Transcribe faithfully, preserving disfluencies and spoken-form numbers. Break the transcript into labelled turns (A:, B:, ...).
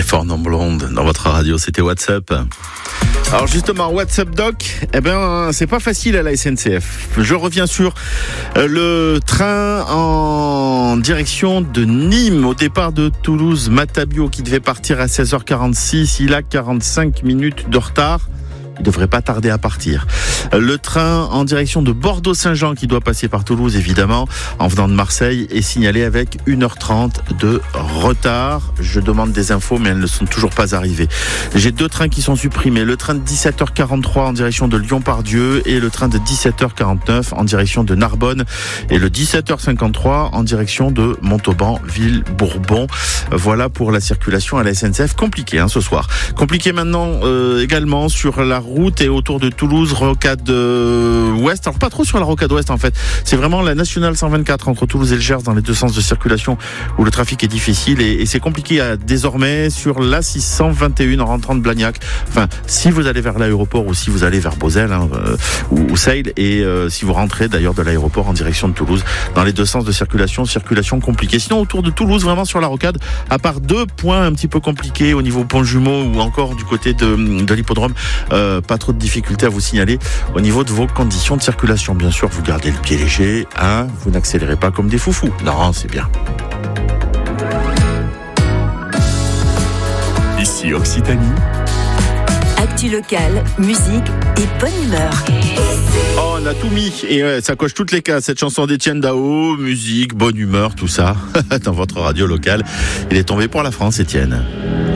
A: Four Non Blondes dans votre radio, c'était WhatsApp. Alors justement, WhatsApp Doc, eh ben c'est pas facile à la S N C F. Je reviens sur le train en direction de Nîmes au départ de Toulouse-Matabio qui devait partir à seize heures quarante-six. Il a quarante-cinq minutes de retard. Il devrait pas tarder à partir. Le train en direction de Bordeaux-Saint-Jean qui doit passer par Toulouse évidemment en venant de Marseille est signalé avec une heure trente de retard. Je demande des infos mais elles ne sont toujours pas arrivées. J'ai deux trains qui sont supprimés. Le train de dix-sept heures quarante-trois en direction de Lyon-Pardieu et le train de dix-sept heures quarante-neuf en direction de Narbonne et le dix-sept heures cinquante-trois en direction de Montauban, Ville-Bourbon. Voilà pour la circulation à la S N C F. Compliqué hein, ce soir. Compliqué maintenant euh, également sur la route et autour de Toulouse, rocade euh, ouest. Alors pas trop sur la rocade ouest en fait. C'est vraiment la nationale cent vingt-quatre entre Toulouse et le Gers dans les deux sens de circulation où le trafic est difficile et, et c'est compliqué à, désormais sur la six cent vingt et un en rentrant de Blagnac. Enfin, si vous allez vers l'aéroport ou si vous allez vers Beauzelle hein, euh, ou, ou Seil et euh, si vous rentrez d'ailleurs de l'aéroport en direction de Toulouse dans les deux sens de circulation, circulation compliquée. Sinon autour de Toulouse, vraiment sur la rocade, à part deux points un petit peu compliqués au niveau pont jumeau ou encore du côté de, de l'hippodrome, euh, pas trop de difficultés à vous signaler au niveau de vos conditions de circulation. Bien sûr, vous gardez le pied léger, hein, vous n'accélérez pas comme des foufous. Non, c'est bien.
B: Ici Occitanie.
C: Actu locale, musique et bonne humeur.
A: Oh, on a tout mis et ouais, ça coche toutes les cases. Cette chanson d'Étienne Dao, musique, bonne humeur, tout ça dans votre radio locale. Il est tombé pour la France, Étienne.